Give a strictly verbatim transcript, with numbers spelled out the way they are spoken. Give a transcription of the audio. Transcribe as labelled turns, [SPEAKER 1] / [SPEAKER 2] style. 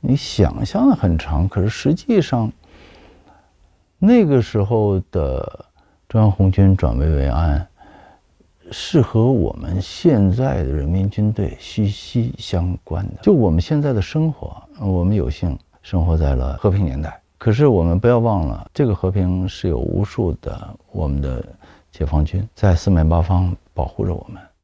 [SPEAKER 1] 你想象的很长，可是实际上，那个时候的中央红军转危为安，是和我们现在的人民军队息息相关的。就我们现在的生活，我们有幸生活在了和平年代，可是我们不要忘了，这个和平是有无数的我们的解放军在四面八方保护着我们。